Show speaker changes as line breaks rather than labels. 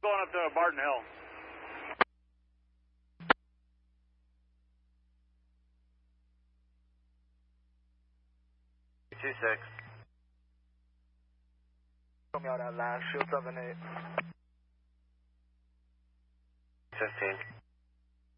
Going up to Barton Hill.
Two six.
Show me out that last, shield 7-8.
15.